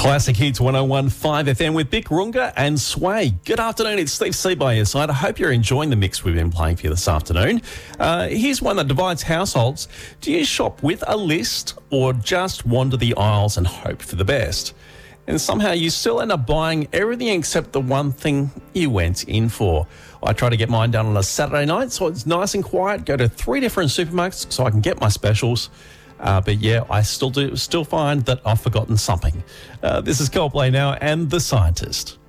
Classic Hits 101.5 FM with Bic Runga and Sway. Good afternoon, it's Steve C by your side. I hope you're enjoying the mix we've been playing for you this afternoon. Here's one that divides households. Do you shop with a list or just wander the aisles and hope for the best? And somehow you still end up buying everything except the one thing you went in for. I try to get mine done on a Saturday night so it's nice and quiet, go to 3 different supermarkets so I can get my specials. But yeah, I still find that I've forgotten something. This is Coldplay now and The Scientist.